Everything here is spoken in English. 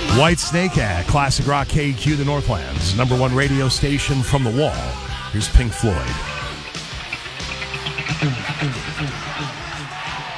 White Snake at Classic Rock KQ, the Northland's #1 radio station from the wall. Here's Pink Floyd.